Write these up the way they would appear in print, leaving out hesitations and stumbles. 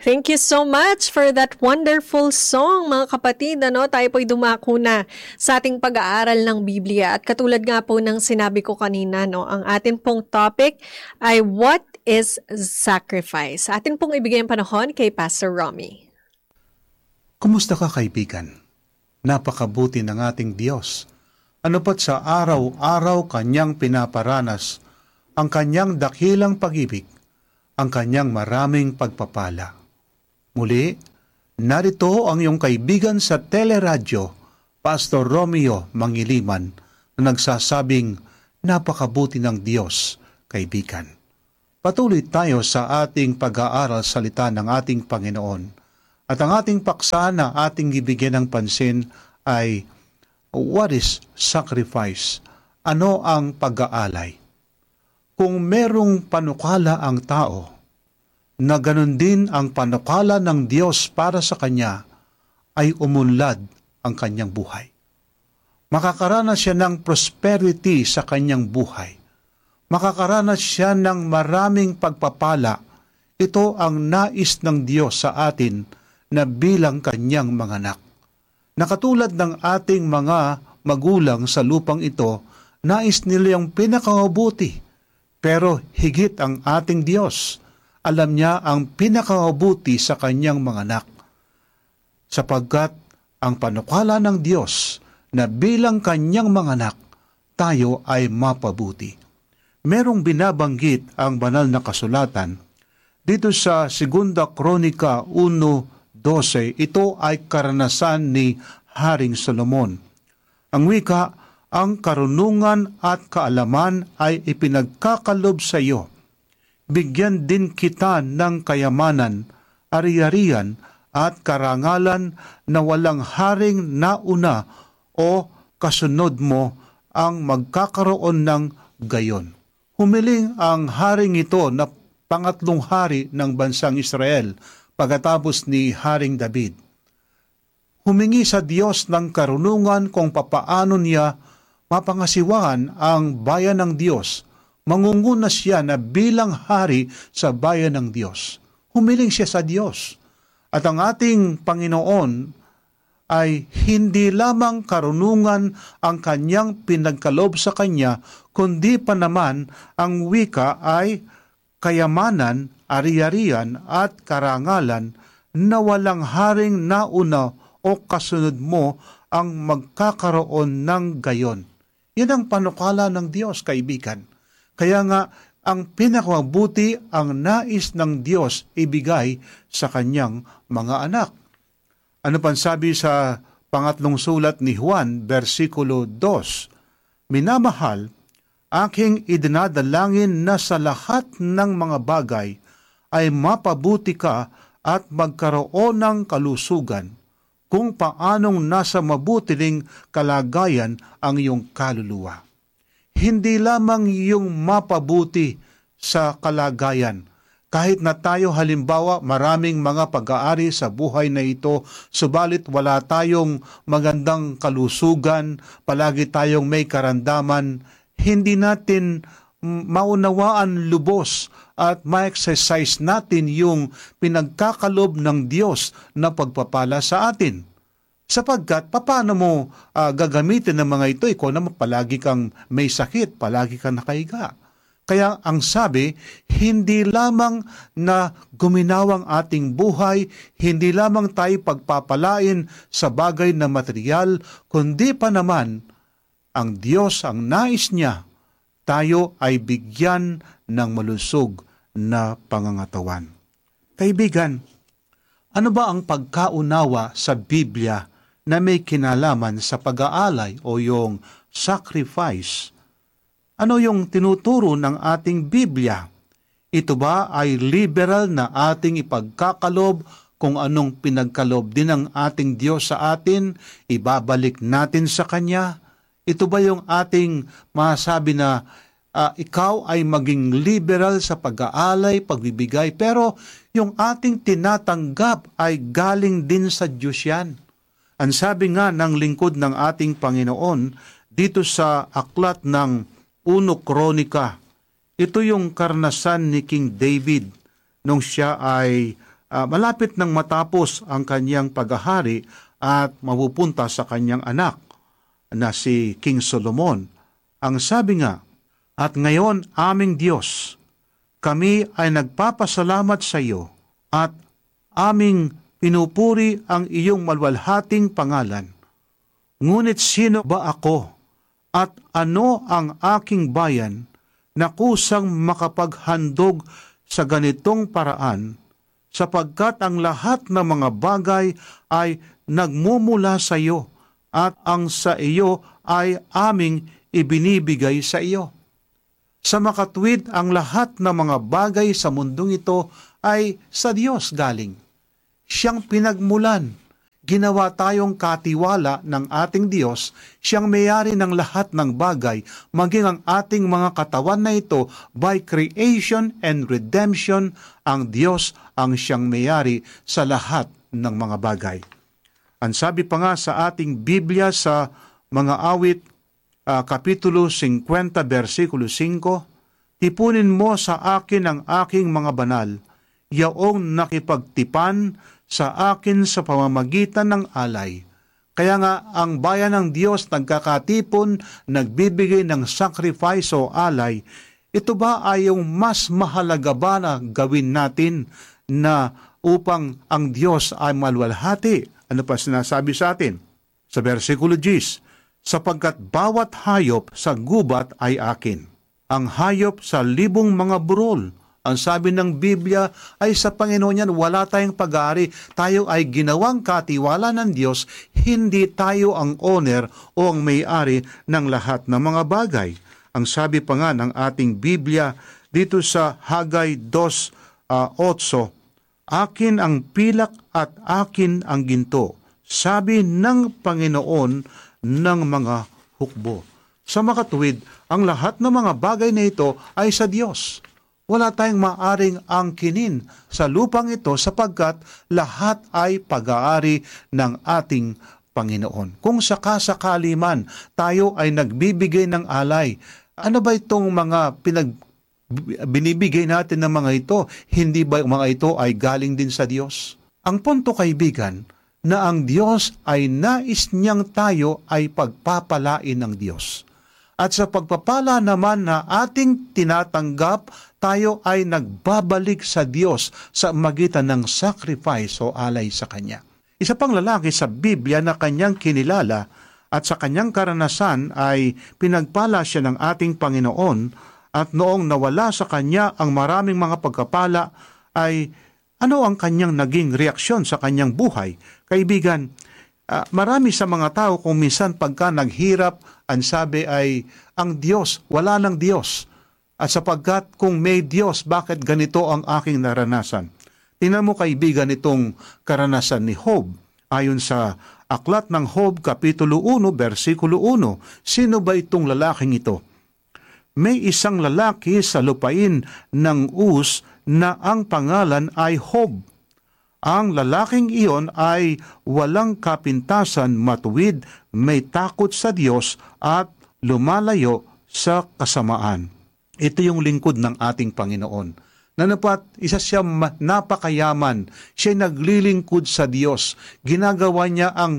Thank you so much for that wonderful song, mga kapatid. Tayo po'y dumako na sa ating pag-aaral ng Biblia. At katulad nga po ng sinabi ko kanina, ang atin pong topic ay what is sacrifice. Atin pong ibigay ang panahon kay Pastor Romy. Kumusta ka, kaibigan? Napakabuti ng ating Diyos. Ano pat sa araw-araw Kanyang pinaparanas ang Kanyang dakilang pag-ibig, ang Kanyang maraming pagpapala. Muli, narito ang iyong kaibigan sa teleradyo, Pastor Romeo Mangiliman, na nagsasabing, napakabuti ng Diyos, kaibigan. Patuloy tayo sa ating pag-aaral salita ng ating Panginoon. At ang ating paksa na ating ibigyan ng pansin ay, what is sacrifice? Ano ang pag-aalay? Kung merong panukala ang tao, na ganun din ang panukala ng Diyos para sa kanya, ay umunlad ang kanyang buhay. Makakaranas siya ng prosperity sa kanyang buhay. Makakaranas siya ng maraming pagpapala. Ito ang nais ng Diyos sa atin na bilang kanyang mga anak. Nakatulad ng ating mga magulang sa lupang ito, nais nila yung pinakamabuti. Pero higit ang ating Diyos, alam niya ang pinakamabuti sa kanyang mga anak. Sapagkat ang panukala ng Diyos na bilang kanyang mga anak, tayo ay mapabuti. Merong binabanggit ang banal na kasulatan dito sa 2 Kronika 1:12. Ito ay karanasan ni Haring Solomon. Ang wika, ang karunungan at kaalaman ay ipinagkakalob sa iyo. Bigyan din kita ng kayamanan, ari-arian at karangalan na walang haring nauna o kasunod mo ang magkakaroon ng gayon. Humiling ang haring ito na pangatlong hari ng bansang Israel pagkatapos ni Haring David. Humingi sa Diyos ng karunungan kung papaano niya mapangasiwaan ang bayan ng Diyos. Mangunguna siya na bilang hari sa bayan ng Diyos. Humiling siya sa Diyos. At ang ating Panginoon ay hindi lamang karunungan ang kanyang pinagkalob sa kanya, kundi pa naman ang wika ay kayamanan, ari-arian at karangalan na walang haring nauna o kasunod mo ang magkakaroon ng gayon. Yan ang panukala ng Diyos, kaibigan. Kaya nga, ang pinakamabuti ang nais ng Diyos ibigay sa kanyang mga anak. Ano pang sabi sa pangatlong sulat ni Juan, versikulo 2, minamahal, aking idinadalangin na sa lahat ng mga bagay ay mapabuti ka at magkaroon ng kalusugan, kung paanong nasa mabuti ring kalagayan ang iyong kaluluwa. Hindi lamang yung mapabuti sa kalagayan. Kahit na tayo halimbawa maraming mga pag-aari sa buhay na ito, subalit wala tayong magandang kalusugan, palagi tayong may karamdaman, hindi natin maunawaan lubos at ma-exercise natin yung pinagkakalob ng Diyos na pagpapala sa atin. Sapagkat, paano mo gagamitin ng mga ito? Ikaw naman palagi kang may sakit, palagi kang nakahiga. Kaya ang sabi, hindi lamang na guminawang ating buhay, hindi lamang tayo pagpapalain sa bagay na material, kundi pa naman ang Diyos, ang nais niya, tayo ay bigyan ng malusog na pangangatawan. Kaibigan, ano ba ang pagkaunawa sa Biblia na may kinalaman sa pag-aalay o yung sacrifice? Ano yung tinuturo ng ating Biblia? Ito ba ay liberal na ating ipagkakalob kung anong pinagkalob din ng ating Diyos sa atin, ibabalik natin sa Kanya? Ito ba yung ating masabi na ikaw ay maging liberal sa pag-aalay, pagbibigay, pero yung ating tinatanggap ay galing din sa Diyos yan? Ang sabi nga ng lingkod ng ating Panginoon dito sa aklat ng 1 Kronika, ito yung karanasan ni King David nung siya ay malapit nang matapos ang kanyang paghahari at mapupunta sa kanyang anak na si King Solomon. Ang sabi nga, "At ngayon, aming Diyos, kami ay nagpapasalamat sa iyo at aming pinupuri ang iyong malwalhating pangalan. Ngunit sino ba ako at ano ang aking bayan na kusang makapaghandog sa ganitong paraan, sapagkat ang lahat ng mga bagay ay nagmumula sa iyo at ang sa iyo ay aming ibinibigay sa iyo. Sa makatwid, ang lahat ng mga bagay sa mundong ito ay sa Diyos galing. Siyang pinagmulan. Ginawa tayong katiwala ng ating Diyos, siyang may-ari ng lahat ng bagay, maging ang ating mga katawan na ito, by creation and redemption, ang Diyos ang siyang may-ari sa lahat ng mga bagay. Ang sabi pa nga sa ating Biblia sa mga awit, Kapitulo 50, versikulo 5, "Tipunin mo sa akin ang aking mga banal, yaong nakipagtipan sa akin sa pamamagitan ng alay." Kaya nga, ang bayan ng Diyos nagkakatipon, nagbibigay ng sacrifice o alay. Ito ba ay yung mas mahalaga ba na gawin natin na upang ang Diyos ay malwalhati? Ano pa sinasabi sa atin? Sa versikulo 10, "Sapagkat bawat hayop sa gubat ay akin, ang hayop sa libong mga burol." Ang sabi ng Biblia ay sa Panginoon yan, wala tayong pag-aari. Tayo ay ginawang katiwala ng Diyos, hindi tayo ang owner o ang may-ari ng lahat ng mga bagay. Ang sabi pa nga ng ating Biblia dito sa Hagay 2:8, "Akin ang pilak at akin ang ginto, sabi ng Panginoon ng mga hukbo." Sa makatuwid, ang lahat ng mga bagay na ito ay sa Diyos. Wala tayong maaring angkinin sa lupang ito sapagkat lahat ay pag-aari ng ating Panginoon. Kung sakasakali man tayo ay nagbibigay ng alay, ano ba itong mga binibigay natin ng mga ito? Hindi ba mga ito ay galing din sa Diyos? Ang punto, kaibigan, na ang Diyos ay nais niyang tayo ay pagpapalain ng Diyos. At sa pagpapala naman na ating tinatanggap, tayo ay nagbabalik sa Diyos sa magitan ng sacrifice o alay sa Kanya. Isa pang lalaki sa Biblia na kanyang kinilala at sa kanyang karanasan ay pinagpala siya ng ating Panginoon, at noong nawala sa kanya ang maraming mga pagkapala ay ano ang kanyang naging reaksyon sa kanyang buhay? Kaibigan, marami sa mga tao kung minsan pagka naghirap, ang sabi ay, ang Diyos, wala ng Diyos. At sapagkat kung may Diyos, bakit ganito ang aking naranasan? Tingnan mo, kaibigan, itong karanasan ni Job. Ayon sa Aklat ng Job, Kapitulo 1, versikulo 1, sino ba itong lalaking ito? May isang lalaki sa lupain ng Uz na ang pangalan ay Job. Ang lalaking iyon ay walang kapintasan, matuwid, may takot sa Diyos at lumalayo sa kasamaan. Ito yung lingkod ng ating Panginoon. Nanapat, isa siya napakayaman. Siya naglilingkod sa Diyos. Ginagawa niya ang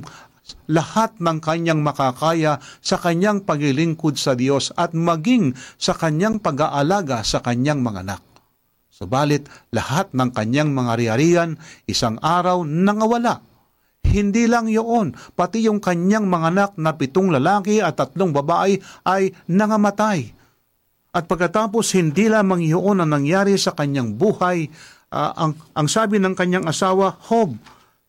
lahat ng kanyang makakaya sa kanyang paglilingkod sa Diyos at maging sa kanyang pag-aalaga sa kanyang mga anak. Subalit, lahat ng kanyang mga ari-arian, isang araw nangawala. Hindi lang yun, pati yung kanyang mga anak na 7 lalaki at 3 babae ay nangamatay. At pagkatapos, hindi lamang yun ang nangyari sa kanyang buhay. Ang sabi ng kanyang asawa, Job,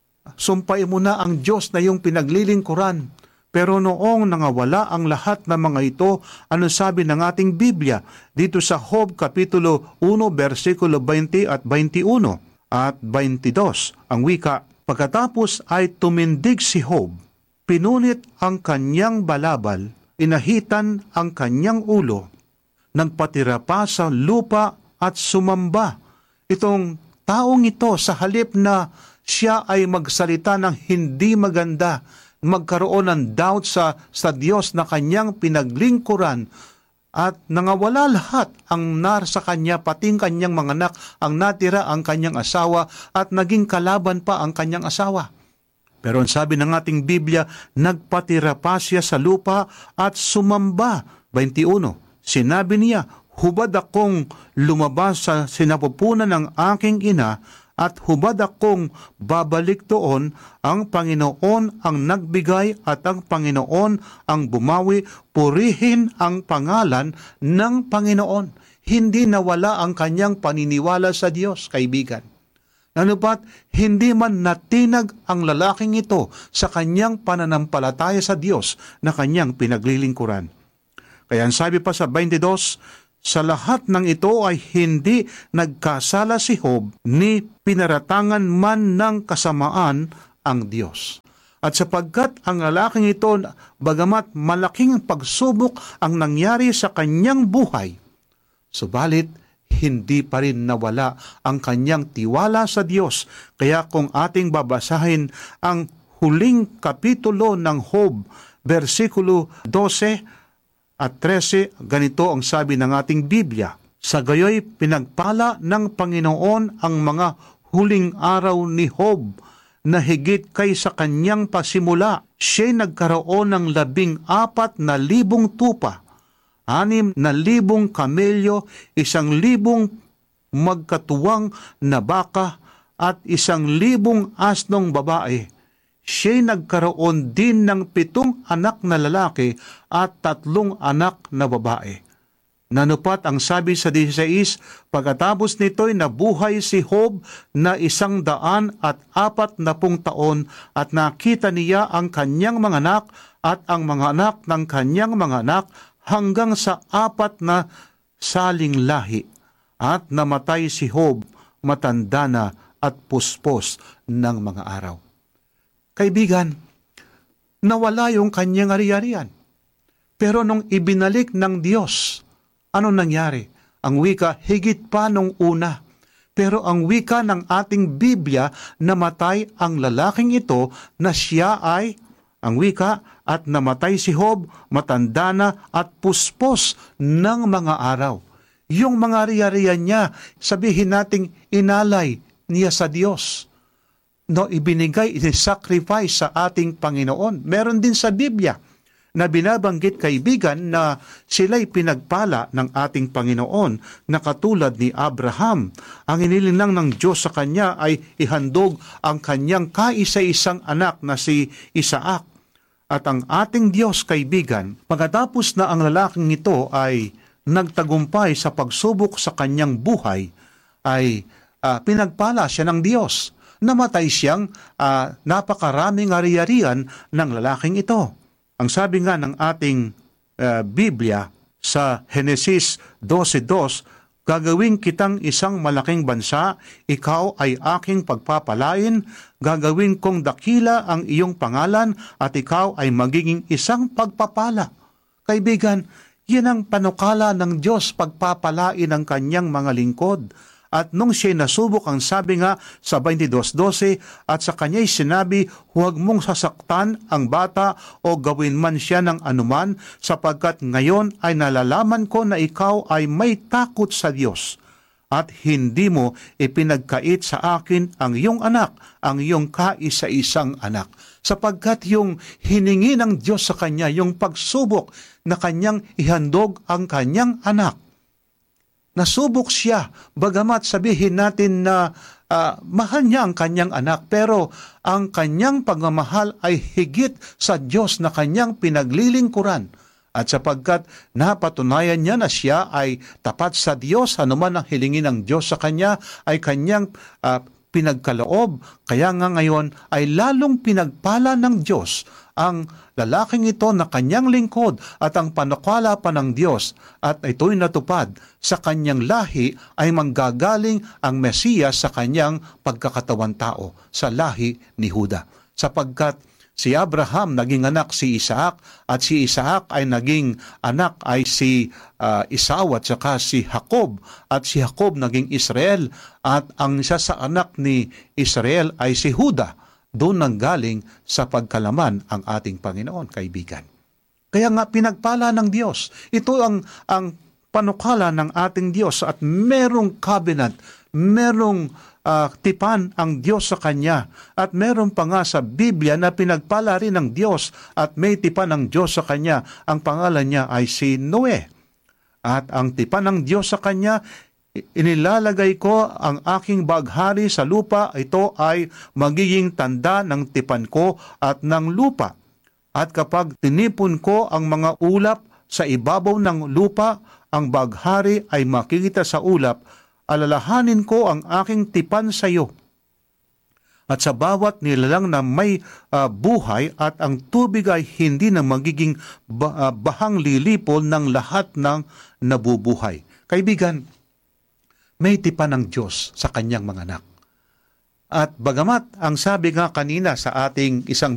sumpay mo na ang Diyos na yung pinaglilingkuran. Pero noong nangawala ang lahat ng mga ito, ano sabi ng ating Biblia? Dito sa Job Kapitulo 1, versikulo 20 at 21 at 22, ang wika, pagkatapos ay tumindig si Job, pinunit ang kanyang balabal, inahitan ang kanyang ulo, nagpatira pa sa lupa at sumamba. Itong taong ito, sa halip na siya ay magsalita ng hindi maganda, magkaroon ng doubt sa Diyos na kanyang pinaglingkuran, At nangawala lahat ang sa kanya, pating kanyang mga anak, ang natira ang kanyang asawa, at naging kalaban pa ang kanyang asawa. Pero ang sabi ng ating Biblia, nagpatira pa siya sa lupa at sumamba. 21, sinabi niya, hubad akong lumabas sa sinapupunan ng aking ina, at hubad akong babalik doon. Ang Panginoon ang nagbigay at ang Panginoon ang bumawi. Purihin ang pangalan ng Panginoon. Hindi nawala ang kanyang paniniwala sa Diyos, kaibigan. Anupat, hindi man natinag ang lalaking ito sa kanyang pananampalataya sa Diyos na kanyang pinaglilingkuran. Kaya ang sabi pa sa 22, sa lahat ng ito ay hindi nagkasala si Job, ni pinaratangan man ng kasamaan ang Diyos. At sapagkat ang lalaking ito, bagamat malaking pagsubok ang nangyari sa kanyang buhay, subalit hindi pa rin nawala ang kanyang tiwala sa Diyos. Kaya kung ating babasahin ang huling kapitulo ng Job, versikulo 12 at 13, ganito ang sabi ng ating Biblia. Sa gayoy pinagpala ng Panginoon ang mga huling araw ni Job na higit kaysa kanyang pasimula. Siya'y nagkaroon ng 14,000 tupa, 6,000 kamelyo, 1,000 magkatuwang na baka, at 1,000 asnong babae. Siya'y nagkaroon din ng 7 anak na lalaki at 3 anak na babae. Nanupat ang sabi sa 16, pagkatapos nito'y nabuhay si Job na 140 taon, at nakita niya ang kanyang mga anak at ang mga anak ng kanyang mga anak hanggang sa 4 na saling lahi. At namatay si Job, matanda na at puspos ng mga araw. Kaibigan, nawala yung kanyang ari-arian. Pero nung ibinalik ng Diyos, ano nangyari? Ang wika, higit pa nung una. Pero ang wika ng ating Biblia, namatay ang lalaking ito na siya ay, ang wika, at namatay si Job, matanda na at puspos ng mga araw. Yung mga ari-arian niya, sabihin nating inalay niya sa Diyos. No, ibinigay, sacrifice sa ating Panginoon. Meron din sa Biblia na binabanggit, kaibigan, na sila'y pinagpala ng ating Panginoon na katulad ni Abraham. Ang hiniling lang ng Diyos sa kanya ay ihandog ang kanyang kaisa-isang anak na si Isaac. At ang ating Diyos, kaibigan, pagkatapos na ang lalaking ito ay nagtagumpay sa pagsubok sa kanyang buhay, ay pinagpala siya ng Diyos. Namatay siyang napakaraming ari-arian ng lalaking ito. Ang sabi nga ng ating Biblia sa Genesis 12:2, gagawin kitang isang malaking bansa, ikaw ay aking pagpapalain, gagawin kong dakila ang iyong pangalan, at ikaw ay magiging isang pagpapala. Kaibigan, yan ang panukala ng Diyos, pagpapalain ang kanyang mga lingkod. At nung siya'y nasubok, ang sabi nga sa 22:12, at sa kanya'y sinabi, huwag mong sasaktan ang bata o gawin man siya ng anuman, sapagkat ngayon ay nalalaman ko na ikaw ay may takot sa Diyos, at hindi mo ipinagkait sa akin ang iyong anak, ang iyong kaisa-isang anak. Sapagkat yung hiningi ng Diyos sa kanya, yung pagsubok na kanyang ihandog ang kanyang anak, nasubok siya, bagamat sabihin natin na mahal niya ang kanyang anak, pero ang kanyang pagmamahal ay higit sa Diyos na kanyang pinaglilingkuran. At sapagkat napatunayan niya na siya ay tapat sa Diyos, anuman ang hilingin ng Diyos sa kanya ay kanyang pinagkaloob. Kaya nga ngayon ay lalong pinagpala ng Diyos ang lalaking ito na kanyang lingkod at ang panukala pa ng Diyos, at ito'y natupad. Sa kanyang lahi ay manggagaling ang Mesiyas sa kanyang pagkakatawan tao, sa lahi ni Juda. Sapagkat si Abraham naging anak si Isaac, at si Isaac ay naging anak ay si Esau at saka si Jacob, at si Jacob naging Israel, at ang isa sa anak ni Israel ay si Juda. Doon nanggaling sa pagkalaman ang ating Panginoon, kaibigan. Kaya nga pinagpala ng Diyos. Ito ang panukala ng ating Diyos at merong covenant, merong tipan ang Diyos sa Kanya. At meron pa nga sa Biblia na pinagpala rin ng Diyos at may tipan ng Diyos sa Kanya. Ang pangalan niya ay si Noe. At ang tipan ng Diyos sa Kanya, inilalagay ko ang aking baghari sa lupa, ito ay magiging tanda ng tipan ko at ng lupa. At kapag tinipon ko ang mga ulap sa ibabaw ng lupa, ang baghari ay makikita sa ulap, alalahanin ko ang aking tipan sa iyo. At sa bawat nilalang na may buhay at ang tubig ay hindi na magiging bahang lilipol ng lahat ng nabubuhay. Kaibigan, may tipan ng Diyos sa kanyang mga anak. At bagamat ang sabi nga kanina sa ating isang